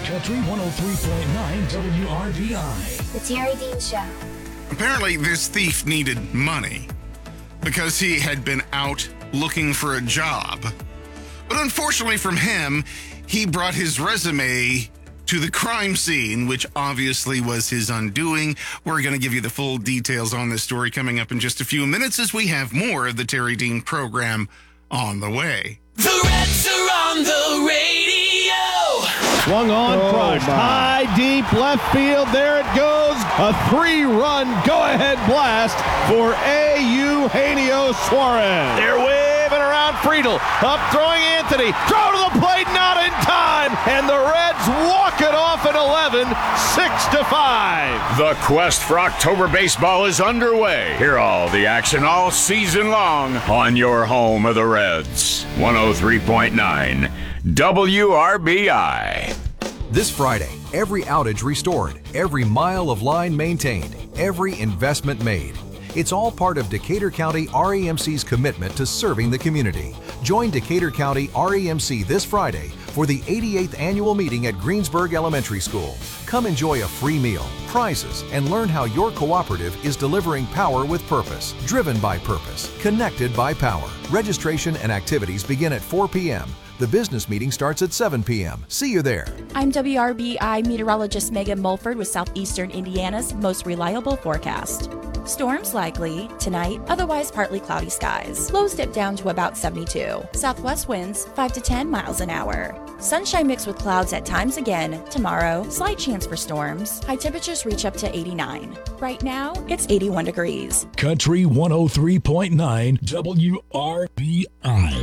Country 103.9 WRBI. The Terry Dean Show. Apparently, this thief needed money because he had been out looking for a job. But unfortunately from him, he brought his resume to the crime scene, which obviously was his undoing. We're going to give you the full details on this story coming up in just a few minutes as we have more of the Terry Dean program on the way. The Reds are on the radio. Swung on, crushed. High, deep, left field. There it goes. A 3-run go-ahead blast for Eugenio Suarez. They're waving around Friedel. Up throwing Anthony. Throw to the plate, not in time. And the Reds walk it off at 11, 6-5. The quest for October baseball is underway. Hear all the action all season long on your home of the Reds. 103.9 WRBI. This Friday, every outage restored, every mile of line maintained, every investment made. It's all part of Decatur County REMC's commitment to serving the community. Join Decatur County REMC this Friday for the 88th annual meeting at Greensburg Elementary School. Come enjoy a free meal, prizes, and learn how your cooperative is delivering power with purpose, driven by purpose, connected by power. Registration and activities begin at 4 p.m. The business meeting starts at 7 p.m. See you there. I'm WRBI meteorologist Megan Mulford with Southeastern Indiana's most reliable forecast. Storms likely tonight, otherwise partly cloudy skies. Lows dip down to about 72. Southwest winds 5 to 10 miles an hour. Sunshine mixed with clouds at times again. Tomorrow, slight chance for storms. High temperatures reach up to 89. Right now, it's 81 degrees. Country 103.9 WRBI.